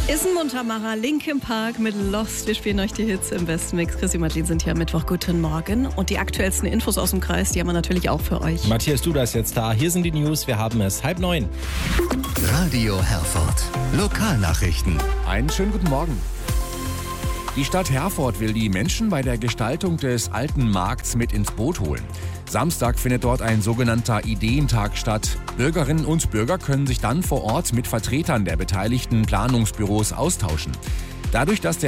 Ist ein Muntermacher. Linkin Park mit Lost. Wir spielen euch die Hits im Besten Mix. Chrissy und Madeleine sind hier am Mittwoch. Guten Morgen. Und die aktuellsten Infos aus dem Kreis, die haben wir natürlich auch für euch. Matthias, du das jetzt da. Hier sind die News. Wir haben es 8:30. Radio Herford. Lokalnachrichten. Einen schönen guten Morgen. Die Stadt Herford will die Menschen bei der Gestaltung des alten Markts mit ins Boot holen. Samstag findet dort ein sogenannter Ideentag statt. Bürgerinnen und Bürger können sich dann vor Ort mit Vertretern der beteiligten Planungsbüros austauschen. Dadurch, dass der